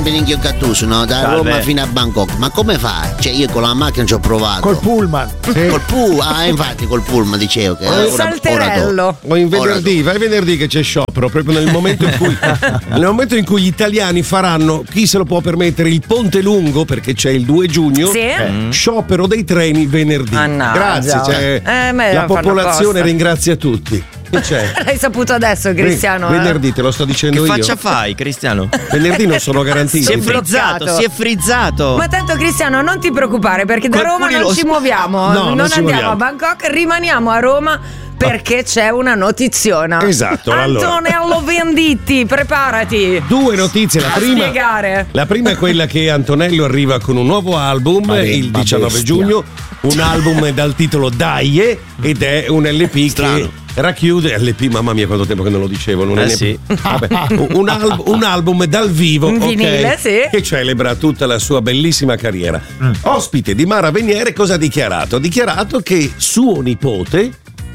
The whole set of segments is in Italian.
Beninchio Gattuso, no? Da Roma fino a Bangkok. Ma come fa? Cioè, io con la macchina ci ho provato. Col pullman. Sì. Infatti col pullman dicevo che un salterello. O in venerdì, vai venerdì che c'è sciopero, proprio nel momento in cui gli italiani faranno, chi se lo può permettere, il Ponte Lungo, perché c'è il 2 giugno, sciopero dei treni venerdì. Grazie, la popolazione ringrazia tutti. Che c'è? L'hai saputo adesso, Cristiano? Venerdì te lo sto dicendo che io. Che faccia fai, Cristiano? Venerdì non sono garantiti. Si è frizzato. Ma tanto, Cristiano, non ti preoccupare, perché da Roma non ci muoviamo. Non andiamo a Bangkok, rimaniamo a Roma. Perché c'è una notiziona. Esatto. Antonello Venditti, preparati. 2 notizie. La prima è quella che Antonello arriva con un nuovo album il 19 giugno. Un album dal titolo Daie, ed è un LP che racchiude LP, mamma mia quanto tempo che non lo dicevo, non è sì. un album dal vivo, vinile, che celebra tutta la sua bellissima carriera. Ospite di Mara Veniere, cosa ha dichiarato? Ha dichiarato che suo nipote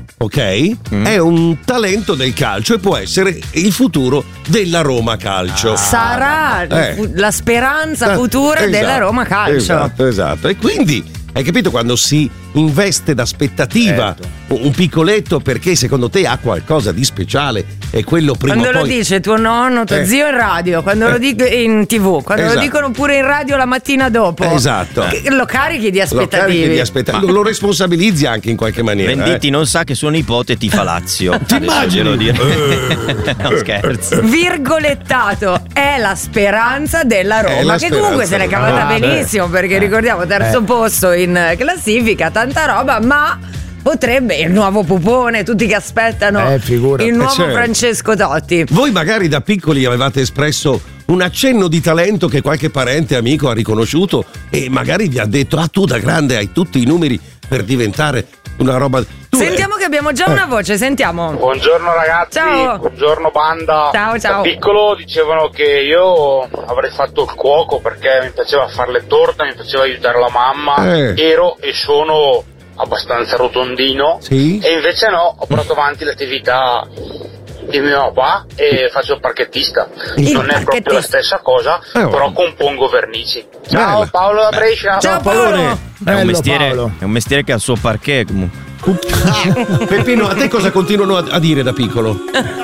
è un talento del calcio e può essere il futuro della Roma Calcio. Sarà la speranza futura della Roma Calcio. Esatto. E quindi hai capito, quando si investe d'aspettativa un piccoletto, perché secondo te ha qualcosa di speciale, è quello prima quando o poi. Lo dice tuo nonno, tuo zio in radio, quando lo dico in TV, quando lo dicono pure in radio la mattina dopo. Esatto. Lo carichi di aspettative. Lo responsabilizzi anche in qualche maniera. Venditti non sa che suo nipote tifa Lazio. Ti immagini? No, scherzo. Virgolettato, è la speranza della Roma, che comunque se l'è cavata benissimo, perché ricordiamo terzo posto in classifica, tanta roba, ma potrebbe il nuovo pupone, tutti che aspettano il nuovo Francesco Totti. Voi magari da piccoli avevate espresso un accenno di talento che qualche parente amico ha riconosciuto e magari vi ha detto: tu da grande hai tutti i numeri per diventare una roba. Sentiamo che abbiamo già una voce, sentiamo. Buongiorno ragazzi. Ciao. Buongiorno banda. Ciao. Da piccolo dicevano che io avrei fatto il cuoco perché mi piaceva fare le torte, mi piaceva aiutare la mamma. Ero e sono abbastanza rotondino. Sì. E invece no, ho portato avanti l'attività di mio papà e faccio il parchettista. Non è proprio la stessa cosa, però compongo vernici. Ciao, Paolo da Brescia. Ciao Paolo. È un mestiere che ha il suo parquet comunque. Peppino, a te cosa continuano a dire da piccolo?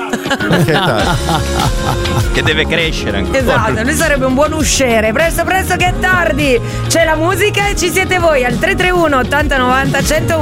Che deve crescere ancora. Esatto, lui sarebbe un buon usciere. Presto che è tardi. C'è la musica e ci siete voi al 331 80 90 101.